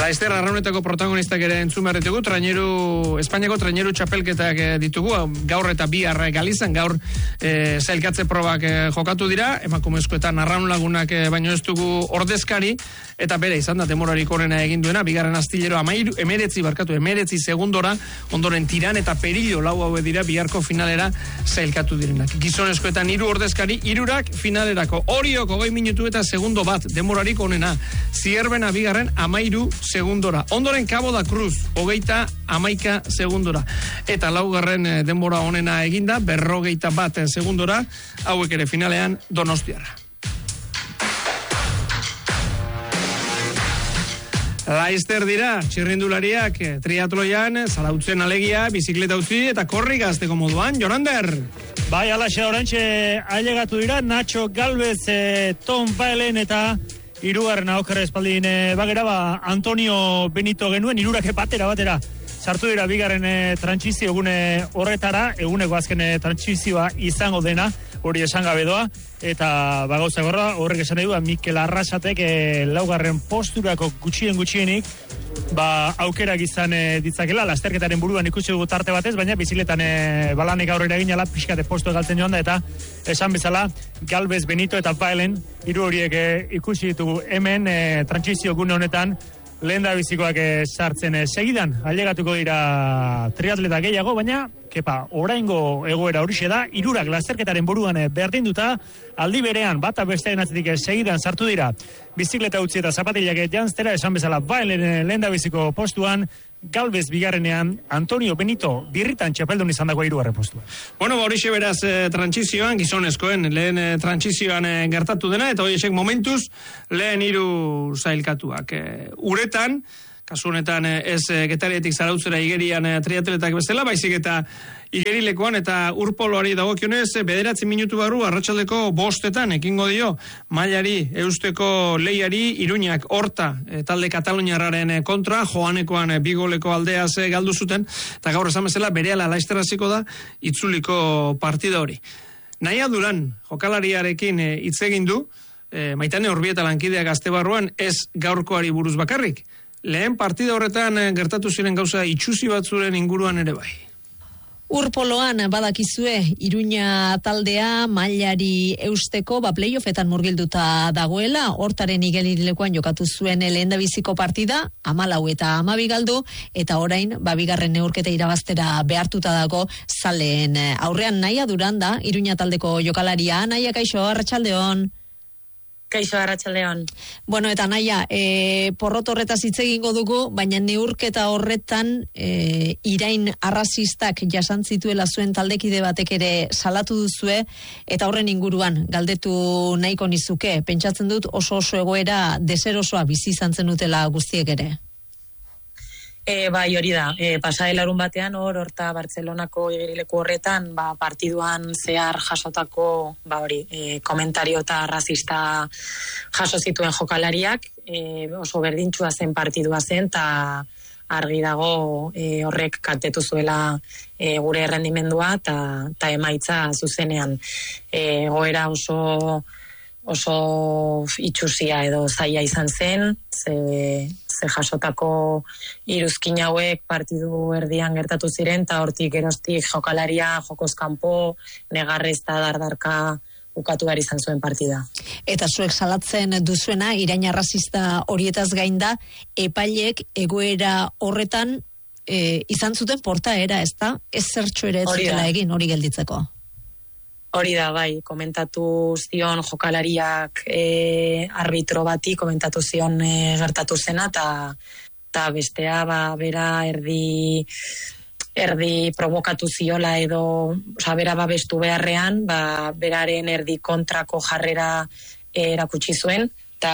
Laster arraunetako protagonistak ere entzun berritugu, Espainiako traineru txapelketak ditugu, gaur eta bihar Galizan, gaur zailkatze probak jokatu dira, emakumezkoetan arraun lagunak baino ez dugu ordezkari, eta bere izan da demorarik horrena egin duena, bigarren astillero 19 segundora, ondoren Tiran eta Perillo lau hau dira biharko finalera zailkatu direnak. Gizonezkoetan 3 ordezkari, 3 finalerako, Oriok 20 minutu eta segundo bat, demorarik honena, Zierbena bigarren 13 segundora. Ondoren Cabo da Cruz, 31 segundora. Eta laugarren denbora honena eginda, 51 segundora, hauek ere finalean Donostiarra. Laster dira, txirrindulariak triatloian, zarautzen alegia, bizikleta utzi eta korri gazteko moduan, Jorander. Bai, alaxe orantxe ailegatu dira, Nacho Galvez, Tom Baelen eta hirugarren aukera espaldin bagera, Antonio Benito genuen, 3 batera. Sartu dira bigarren trantsizio egune horretara, eguneko azken trantsizioa izango dena, hori esan gabe doa, eta gauza gorra, horrek esan edu, Mikel Arrasatek laugarren posturako gutxienik, aukerak izan ditzakela, lasterketaren buruan ikusi dugu tarte batez, baina bizikletan balanek aurrera ginala, pixkate postu egaltzen joan da, eta esan bezala, Galvez, Benito eta Baelen, 3 horiek ikusi ditugu hemen, trantsizio gune honetan, lehen da bizikoak sartzen segidan, ailegatuko dira triatleta gehiago, baina, oraingo egoera horixe da, 3 lasterketaren buruan berdinduta, aldi berean, bata bestearen atzetik segidan sartu dira, bizikleta utzi eta zapatilak janztera, esan bezala, Baelen lehen da biziko postuan, Galvez bigarrenean, Antonio Benito birritan txapeldun izan dagoa 3. postuan. Bueno, horixe beraz trantsizioan, gizonezkoen, lehen trantsizioan gertatu dena, eta horiexek momentuz, lehen 3 zailkatuak. Uretan, kasu honetan ez Getarietik Zarautzera igerian triatletak bezala, baizik eta igerilekoan eta urpoloari dagokionez 9 minutu barru arratsaldeko 5 ekingo dio mailari eusteko lehiari Iruñak Horta talde kataluniarraren kontra, Joanekoan 2 goleko aldeaz galdu zuten, eta gaur esan bezala berehala Laster hasiko da itzuliko partida hori. Naia Duran jokalariarekin hitz egin du, Maitane Orbieta lankidea Gaztebarruan, ez gaurkoari buruz bakarrik. Lehen partida horretan gertatu ziren gauza itxusi batzuren inguruan ere bai. Urpoloan badakizue Iruña taldea mailari eusteko playoffetan murgilduta dagoela, Hortaren igerilekoan jokatu zuen lehendabiziko partida 14 eta 12 galdu, eta orain bigarren neurketa irabaztera behartuta dago zaleen aurrean. Naia Duran da Iruña taldeko jokalaria. Naia, kaixo, arratsaldeon. Kaixo, arratsaldeon. Bueno, eta Naia, porrot horretaz hitz egingo dugu, baina neurketa horretan irain arrazistak jasan zituela zuen taldekide batek ere salatu duzue, eta horren inguruan galdetu nahiko nizuke. Pentsatzen dut oso egoera deserosoa bizi izan zenutela guztiek ere. Bai, hori da. Pasade larun batean Horta Bartzelonako igerileku horretan, partiduan zehar jasotako, komentario eta rasista jaso zituen jokalariak, oso berdintxua zen partidua zen, eta argi dago horrek kaltetu zuela gure errendimendua eta emaitza zuzenean. Goera oso itxusia edo zaila izan zen, ze jasotako iruzkin hauek partidu erdian gertatu ziren, eta hortik geroztik jokalaria jokozkanpo negarrez eta dardarka ukatu behar izan zuen partida. Eta zuek salatzen duzuena, irain arrazista horietaz gain da, epailek egoera horretan izan zuten portaera, ez da? Ez zertxo ere ez zutela egin hori gelditzeko. Hori da, bai, komentatu zion jokalariak arbitro bati, komentatu zion gertatu zena, eta bestea, bera erdi provokatu ziola edo, bera babestu beharrean, beraren erdi kontrako jarrera erakutsi zuen,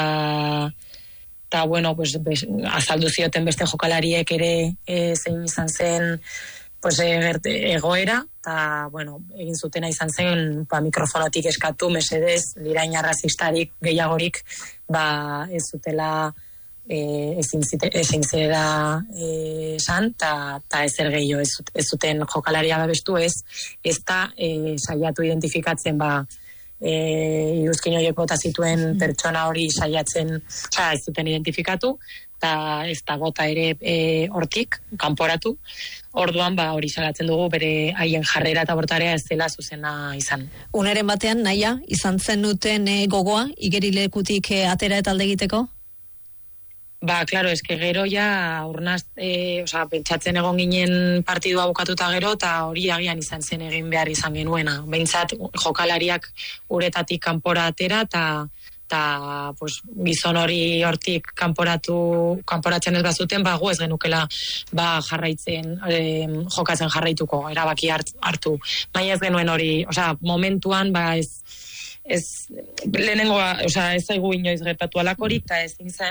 eta bueno, azaldu zioten beste jokalariek ere zein izan zen egoera, eta, egin zutena izan zen, mikrofonotik eskatu, mesedez, irain arrazistarik gehiagorik, ez zutela ezin zera esan, eta ezer gehiago ez zuten jokalaria babestu, ez da saiatu identifikatzen iruzkin horiek bota zituen pertsona hori saiatzen, ez duten identifikatu, eta ez da bota ere hortik, kanporatu. Orduan, hori salatzen dugu bere haien jarrera eta bortarea ez dela zuzena izan. Uneren batean, naia, izan zen duten gogoa, igerilekutik atera eta alde egiteko? Claro, eske gero ja urnaz, pentsatzen egon ginen partidua bukatuta gero, eta hori agian izan zen egin behar izan genuena. Behintzat, jokalariak uretatik kanpora atera, eta gizon hori hortik kanporatzen ez bazuten, gu ez genukela jarraitzen, jokatzen jarraituko, erabaki hartu. Baina ez genuen hori, momentuan, ez lehenengoa, ez zaigu inoiz gertatu alakorik, eta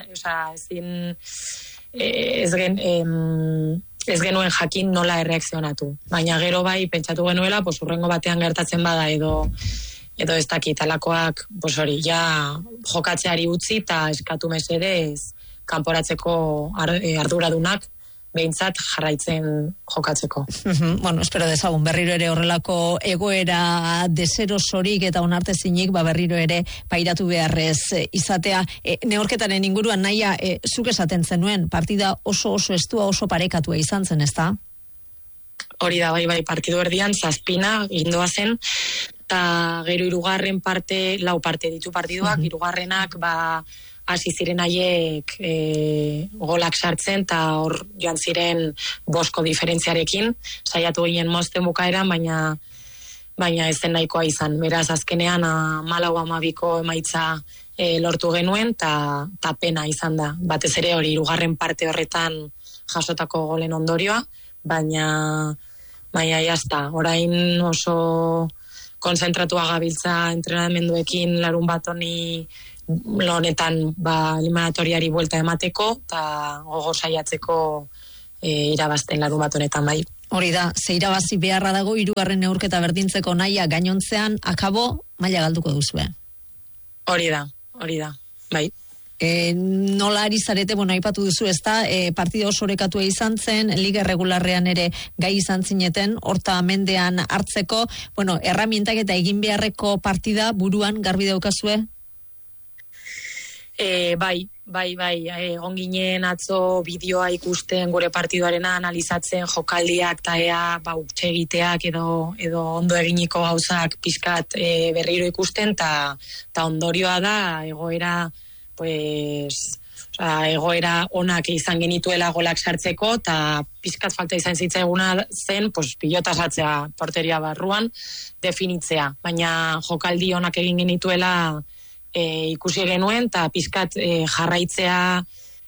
ez genuen jakin nola erreakzionatu. Baina gero pentsatu genuela, urrengo batean gertatzen bada edo ez dakit, alakoak, hori, ja jokatzeari utzi eta eskatu mesedez kanporatzeko arduradunak behintzat jarraitzen jokatzeko. Espero dezagun berriro ere horrelako egoera deserosorik eta onartezinik berriro ere pairatu beharrez izatea. Neorketaren inguruan naia, zuk esaten zenuen, partida oso estua, oso parekatua izan zen, ezta? Hori da, bai, partidu erdian, 7 gindoa zen, eta gero 3. parte, 4 parte ditu partiduak, 3. hasi ziren haiek golak sartzen, eta hor joan ziren 5 diferentziarekin, saiatu ginen mozten bukaeran, baina ez zen nahikoa izan. Beraz, azkenean 14-12 emaitza lortu genuen, eta pena izan da. Batez ere hori 3. parte horretan jasotako golen ondorioa, baina jazta, orain oso konzentratua gabiltza entrenamenduekin larun bat honi honetan eliminatoriari buelta emateko eta gogo saiatzeko irabazten larun bat honetan bai. Hori da, ze irabazi beharra dago 3. neurketa berdintzeko naia gainontzean akabo maila galduko duzue. Hori da, bai. Nola ari zarete, aipatu duzu, ezta, partida oso orekatua izan zen, liga regularrean ere gai izan zineten, horta mendean hartzeko, erramientak eta egin beharreko partida buruan garbi daukazue? Bai, egon ginen atzo bideoa ikusten gure partiduarena analizatzen jokaldiak eta utxegiteak edo ondo eginiko gauzak pizkat berriro ikusten, eta ondorioa da egoera onak izan genituela golak sartzeko, eta pizkat falta izan zitzaiguna zen, pilota sartzea porteria barruan definitzea, baina jokaldi onak egin genituela ikusi genuen, eta pizkat jarraitzea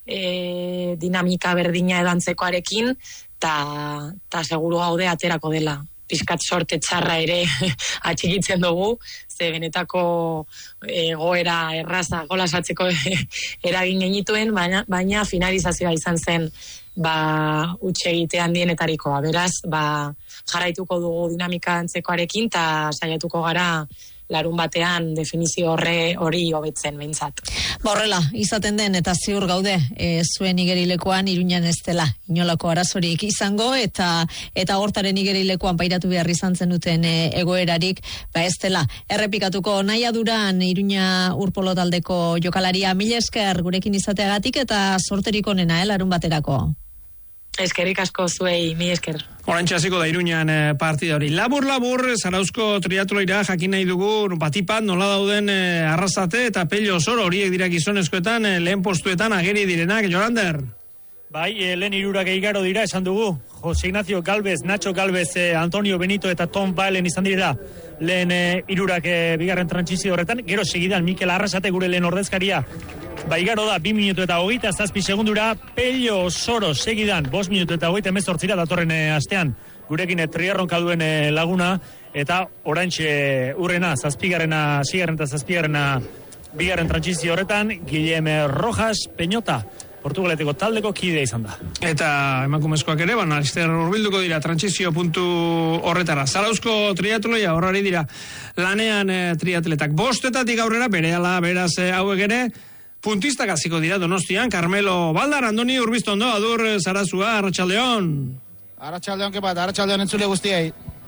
dinamika berdina edo antzekoarekin, eta seguru gaude aterako dela. Pizkat sorte txarra ere atxikitzen dugu, ze benetako goera erraza golasatzeko eragin genituen, baina finalizazioa izan zen utxegite handienetarikoa. Beraz, jarraituko dugu dinamika antzekoarekin, eta saiatuko gara larun batean definizio hori hobetzen behintzat. Horrela, izaten den eta ziur gaude zuen igerilekoan Iruñan ez dela inolako arazorik izango, eta hortaren igerilekoan pairatu behar izan zenuten egoerarik, ez dela. Errepikatuko Naia Duran Iruña Urpolo taldeko jokalaria, mila esker gurekin izateagatik eta sorterik onena larun baterako. Eskerrik asko zuei, mi esker. Orantxe hasiko da Iruñan partida hori. Labur, Zarauzko triatloira jakin nahi dugu batipat nola dauden Arrasate eta Pello Soro horiek dira gizonezkoetan lehen postuetan ageri direnak, Jolander. Bai, lehen 3 igaro dira, esan dugu. Jose Ignacio Galvez, Nacho Galvez, Antonio Benito eta Tom Baelen izan dira lehen 3 bigarren trantsizio horretan. Gero segidan Mikel Arrasate gure lehen ordezkaria. Igaro da 2 minutu eta 27 segundura, Pello Soro segidan 5 minutu eta 28 datorren astean. Gurekin triarronka duen laguna, eta oraintxe urrena, 7garrena, 6garrena eta 7garrena bigarren trantsizio horretan, Guillem Rojas Peñota, Portugaleteko taldeko kidea izan da. Eta emakumezkoak ere, Alister hurbilduko dira trantsizio puntu horretara. Zarauzko triatloia horrari dira lanean triatletak. 5etatik aurrera, berehala, beraz hauek ere, puntistak hasiko dira Donostian. Carmelo Baldar, Andoni Urbiztondo, Adur Zarazua, Arratsaldeon. Arratsaldeon, kepat, arratsaldeon entzule guztiei.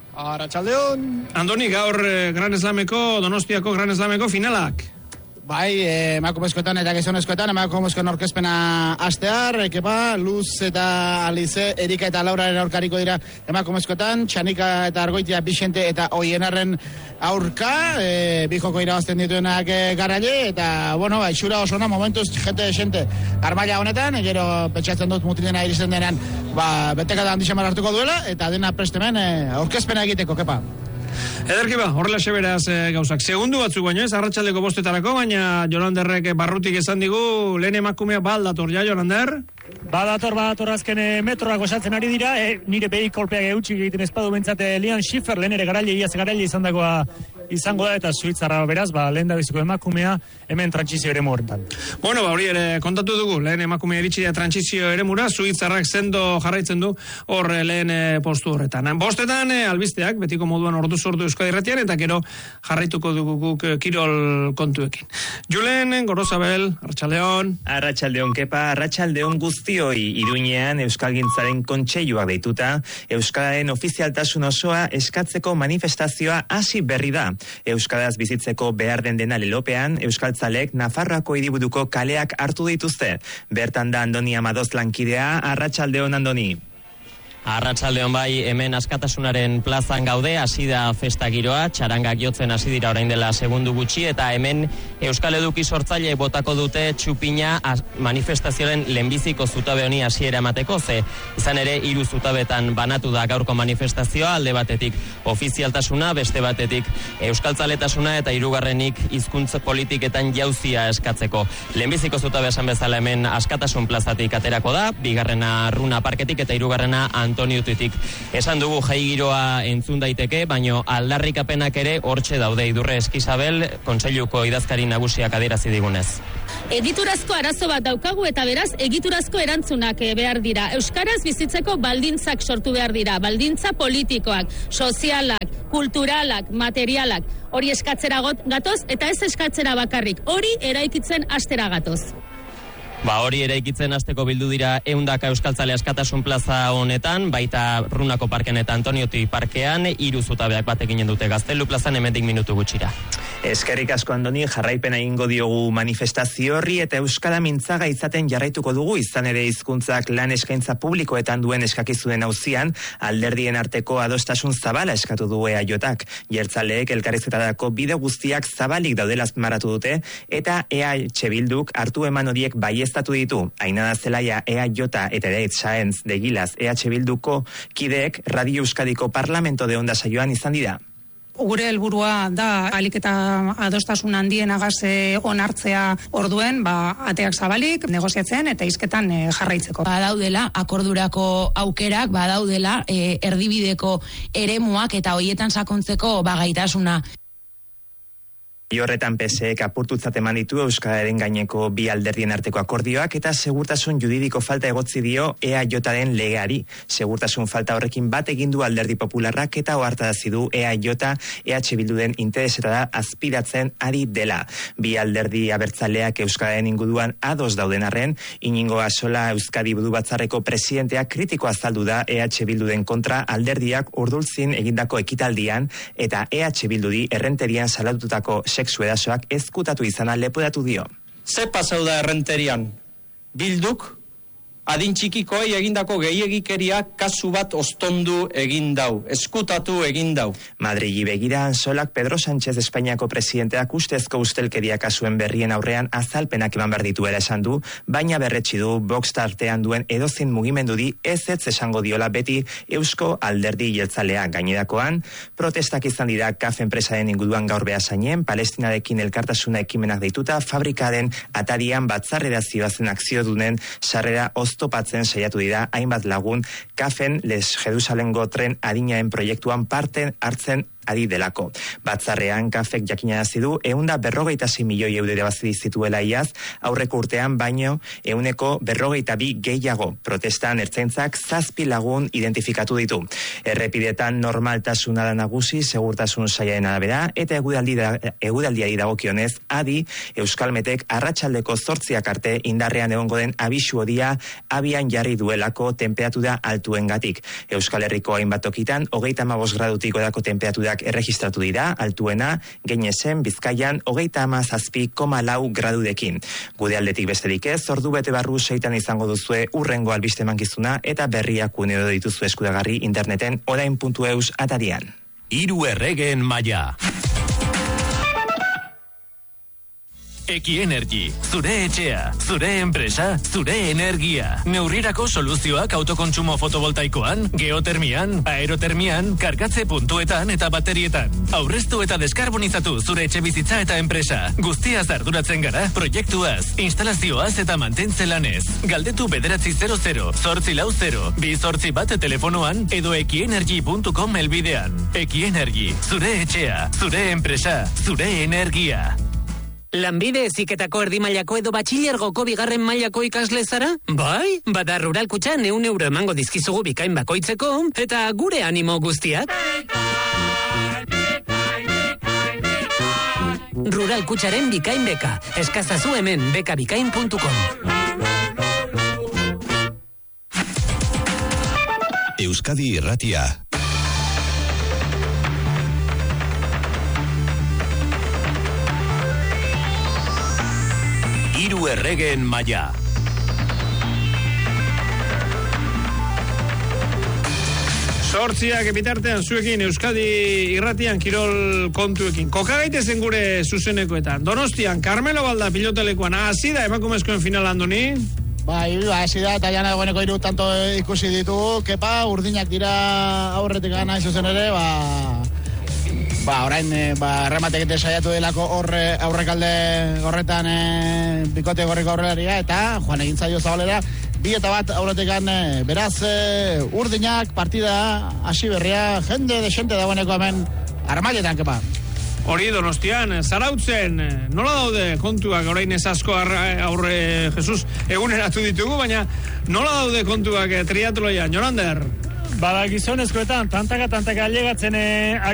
Arratsaldeon. Andoni, gaur Gran Slameko, Donostiako Gran Slameko finalak. Bai, emakumezkoetan eta gizonezkoetan, emakumezkoen aurkezpena hastear, Kepa, Luz eta Alize, Erika eta Lauraren aurkariko dira emakumezkoetan, Txanika eta Argoitia, Bixente eta Oienarren aurka, bi joko irabazten dituenak garaile, eta, bueno, itxura oso na, momentuz, jente armaila honetan, gero pentsatzen dut mutilena iristen denean, betekada handixamar hartuko duela, eta dena prestemen aurkezpena egiteko, Kepa. Ederki horrela seberaz gauzak. Segundu batzuk baino ez, arratsaldeko 5:00, baina Jolanderrek barrutik esan digu, lehen emakumea baldator, ja, Jolander? Badator azken metroak osatzen ari dira, nire behi kolpeak eutxik egiten espadu bentsate Lian Schiffer, lehen ere garaile izango da, eta Suitzarra beraz, lehen da biziko emakumea, hemen trantsizio ere horretan. Bueno, hori ere kontatu dugu, lehen emakumea iritsi da trantsizio ere Suitzarrak sendo jarraitzen du hor lehen postu horretan. Bostetan, albisteak, betiko moduan ordu sortu Euskadi Irratian, eta gero jarraituko dugu guk kirol kontuekin. Julen, Gorosabel, Arratsaldeon, Kepa, arratsaldeon guztioi. Iruñean Euskalgintzaren kontseiluak deituta, Euskararen ofizialtasun osoa eskatzeko manifestazioa hasi berri da. Euskaraz bizitzeko behar den dena lelopean, euskaltzalek Nafarroako hiriburuko kaleak hartu dituzte. Bertan da Andoni Amadoz lankidea. Arratsaldeon, Andoni. Arratsaldeon bai, hemen askatasunaren plazan gaude, hasi da festa giroa, txarangak jotzen hasi dira orain dela segundu gutxi, eta hemen Euskal Eduki sortzaile botako dute txupina manifestazioaren lehenbiziko zutabe honi hasiera emateko, ze izan ere 3 zutabetan banatu da gaurko manifestazioa, alde batetik ofizialtasuna, beste batetik euskaltzaletasuna, eta hirugarrenik hizkuntza politiketan jauzia eskatzeko. Lehenbiziko zutabe esan bezala hemen askatasun plazatik aterako da, bigarrena Runa Parketik eta hirugarrena Antoniotutik. Esan dugu jai giroa entzun daiteke, baino aldarrikapenak ere hortxe daude. Idurre Eskizabel, Kontseiluko idazkari nagusiak adierazi digunez. Egiturazko arazo bat daukagu eta beraz egiturazko erantzunak behar dira. Euskaraz bizitzeko baldintzak sortu behar dira. Baldintza politikoak, sozialak, kulturalak, materialak. Hori eskatzera gatoz eta ez eskatzera bakarrik. Hori eraikitzen hastera gatoz. Hori eraikitzen hasteko bildu dira 100 euskaltzale askatasun plaza honetan, baita Runako parken eta Antonioti parkean, 3 zutabeak batekin dute Gaztelu plazan hemendik minutu gutxira. Eskerrik asko, Andoni, jarraipena egingo diogu manifestazio horri eta euskara mintzaga izaten jarraituko dugu, izan ere hizkuntzak lan eskaintza publikoetan duen eskakizunen auzian, alderdien arteko adostasun zabala eskatu du EAJak. Jeltzaleek elkarrizketarako bide guztiak zabalik daudela azpimarratu dute, eta EH Bilduk hartu eman horiek baieztatu ditu. Ainada Zelaia EAJ eta Edith Sáenz de Gilaz EH Bilduko kideek Radio Euskadiko Parlamento de Onda saioan izan dira. Gure helburua da alik eta adostasun handienagaz onartzea orduen, ateak zabalik, negoziatzen eta hizketan jarraitzeko. Badaudela akordurako aukerak, badaudela erdibideko eremuak eta hoietan sakontzeko gaitasuna. Horretan PSEek apurtutzat eman ditu euskararen gaineko bi alderdien arteko akordioak eta segurtasun juridiko falta egotzi dio EAJaren legeari. Segurtasun falta horrekin bat egin du alderdi popularrak eta ohartarazi du EAJ EH Bilduren interesetara azpiratzen ari dela. Bi alderdi abertzaleak euskararen inguruan ados dauden arren, Iñigo Asola Euskadi Buru Batzarreko presidentea kritiko azaldu da EH Bilduren kontra alderdiak Urdultzin egindako ekitaldian eta EH Bilduri errenterian salatutako sexu edasoak ezkutatu izana leporatu dio. Ze pasau da errenterian? Bilduk adin txikikoei egindako gehiegikeria kasu bat ostondu egin dau, eskutatu egin dau. Madrili begira Ansolak Pedro Sánchez Espainiako presidenteak ustezko ustelkeria kasuen berrien aurrean azalpenak eman behar dituela esan du, baina berretsi du Vox tartean duen edozein mugimenduri ez esango diola beti Eusko Alderdi Jeltzalea. Gainerakoan, protestak izan dira KAF enpresaren inguruan gaur Beasainen, Palestinarekin elkartasuna ekimenak deituta, fabrikaden atarian batzarrera zioazen akziodunen sarrera oztopatzen saiatu dira hainbat lagun KAFen Les Jerusalengo tren adinaen proiektuan parte hartzen adi delako. Batzarrean kafek jakinarazi du 156 milioi euro irabazi zituela iaz, aurreko urtean baino 152 gehiago. Protestan ertzaintzak 7 lagun identifikatu ditu. Errepidetan normaltasuna da nagusi segurtasun sailaren arabera eta eguraldiari dagokionez adi Euskalmetek arratsaldeko 8 arte indarrean egongo den abisu horia abian jarri duelako tenperatura altuengatik. Euskal Herriko hainbat tokitan 35 gradutik gorako tenperaturak erregistratu dira, altuena Geinesen Bizkaian 37,4 gradurekin. Gude aldetik besterik ez, ordu bete barru 6 izango duzue urrengo albiste emankizuna eta berriak uneo dituzu eskudagarri interneten orain.eus atarian. Hiru erregeen maila. Ekienergy, zure etxea, zure enpresa, zure energia. Neurrirako soluzioak autokontsumo fotovoltaikoan, geotermian, aerotermian, kargatze puntuetan eta baterietan. Aurreztu eta deskarbonizatu zure etxe bizitza eta enpresa. Guztiaz arduratzen gara, proiektuaz, instalazioaz eta mantentze lanez. Galdetu 900 840 281 telefonoan edo ekienergy.com helbidean. Ekienergy, zure etxea, zure enpresa, zure energia. Lanbide heziketako erdimailako edo batxilergoko 2. mailako ikasle zara? Bai, bada Rural Kutxan 100 euro emango dizkizugu bikain bakoitzeko, eta gure animo guztiak. Rural Kutxaren bikain beka. Eskazazu hemen bekabikain.com. Euskadi Irratia. Hiru erregeen maila. Zortziak bitartean zuekin Euskadi Irratian kirol kontuekin. Kokagaitezen gure zuzenekoetan. Donostian, Carmelo Balda pilotelekoan hasi da emakumezkoen final, Andoni? Bai, hasi da, eta jana dagoeneko 3 tanto ikusi ditugu. Kepa, urdinak dira aurretik gana izuzen ere, orain, rematekete saiatu delako aurrekalde horretan bikote gorriko aurrelaria, eta joan egin zaio Zabalera, 2-1 aurretekan, beraz, urdinak, partida, hasi berria, jende desente dagoeneko hemen, armailetan, Kepa. Hori Donostian, Zarautzen, nola daude kontuak, orain ez asko aurre Jesus eguneratu ditugu, baina nola daude kontuak triatloian, Jorander? Bada gizonezkoetan, tantaka ailegatzen